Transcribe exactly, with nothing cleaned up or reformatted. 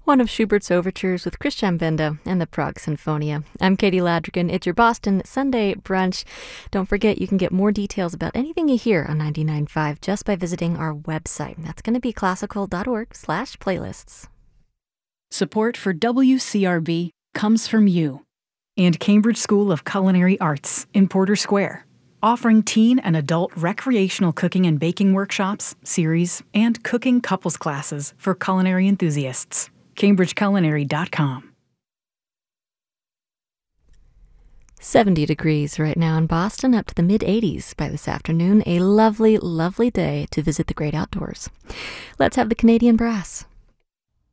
one of Schubert's overtures with Christian Benda and the Prague Sinfonia. I'm Katie Ladrigan. It's your Boston Sunday brunch. Don't forget, you can get more details about anything you hear on ninety-nine point five just by visiting our website. That's going to be classical.org slash playlists. Support for W C R B comes from you and Cambridge School of Culinary Arts in Porter Square, offering teen and adult recreational cooking and baking workshops, series, and cooking couples classes for culinary enthusiasts. cambridge culinary dot com. seventy degrees right now in Boston, up to the mid eighties by this afternoon. A lovely, lovely day to visit the great outdoors. Let's have the Canadian Brass.